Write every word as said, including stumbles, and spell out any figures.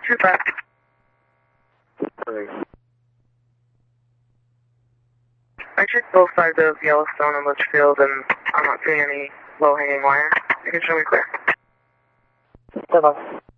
two five. Thanks. I checked both sides of Yellowstone and Litchfield, and I'm not seeing any low-hanging wire. You can show me clear. Bye-bye.